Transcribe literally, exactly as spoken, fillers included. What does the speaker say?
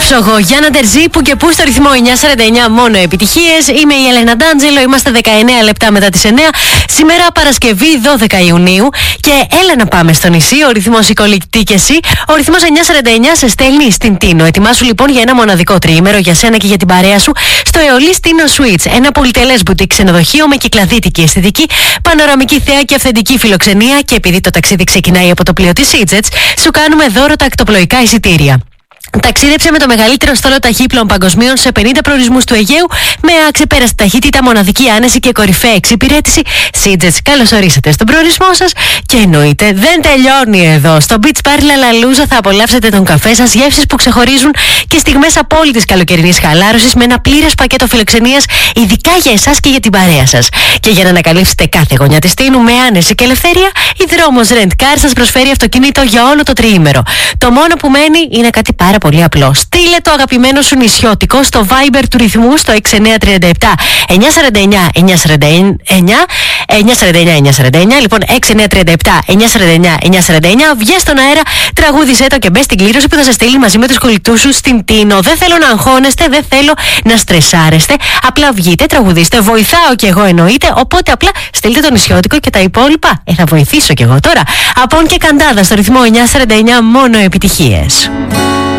Άψογο, Γιάννα Τερζή, που και που στο ρυθμό εννιά σαράντα εννιά, μόνο επιτυχίες. Είμαι η Ελένα Ντάντζελο, είμαστε δεκαεννέα λεπτά μετά τις εννέα. Σήμερα Παρασκευή δώδεκα Ιουνίου και έλα να πάμε στο νησί. Ο ρυθμός οικοληκτή και εσύ. Ο ρυθμός εννιά σαράντα εννιά σε στέλνει στην Τίνο. Ετοιμάσου λοιπόν για ένα μοναδικό τριήμερο για σένα και για την παρέα σου στο Αιωλής Τίνο Suites. Ένα πολυτελές μπουτίκ ξενοδοχείο με κυκλαδίτικη αισθητική, πανοραμική θέα και αυθεντική φιλοξενία. Και επειδή το ταξίδι ξεκινάει από το πλοίο της EasyJet, σου κάνουμε δώρο τα ακτοπλοϊκά εισιτήρια. Ταξίδεψε με το μεγαλύτερο στόλο ταχύπλων παγκοσμίων σε πενήντα προορισμούς του Αιγαίου με αξεπέραστη ταχύτητα, μοναδική άνεση και κορυφαία εξυπηρέτηση. EasyJet, καλώς ορίσατε στον προορισμό σας. Και εννοείται, δεν τελειώνει εδώ. Στο Beach Bar Λαλαλούζα θα απολαύσετε τον καφέ σας, γεύσεις που ξεχωρίζουν και στιγμές απόλυτης καλοκαιρινής χαλάρωσης με ένα πλήρες πακέτο φιλοξενίας, ειδικά για εσάς και για την παρέα σας. Και για να ανακαλύψετε κάθε γωνιά της Τίνου με άνεση και ελευθερία, η Δρόμος Rent Car σας προσφέρει αυτοκίνητο για όλο το τριήμερο. Το μόνο που μένει είναι κάτι πάρα πολύ απλό. Στείλε το αγαπημένο σου νησιώτικο στο Viber του ρυθμού στο έξι εννιά τρία επτά εννιά σαράντα εννιά εννιά σαράντα εννιά εννιά σαράντα εννιά εννιά σαράντα εννιά. Λοιπόν, έξι εννιά τρία επτά εννιά σαράντα εννιά εννιά σαράντα εννιά. Βγες στον αέρα, τραγούδισέ το και μπες στην κλήρωση που θα σας στείλει μαζί με τους κολλητούς σου στην Τίνο. Δεν θέλω να αγχώνεστε, δεν θέλω να στρεσάρεστε. Απλά βγείτε, τραγουδίστε. Βοηθάω κι εγώ εννοείται. Οπότε απλά στείλτε το νησιώτικο και τα υπόλοιπα. Ε, θα βοηθήσω κι εγώ τώρα. Απόν και Καντάδα στο ρυθμό εννιά σαράντα εννιά, μόνο επιτυχίες.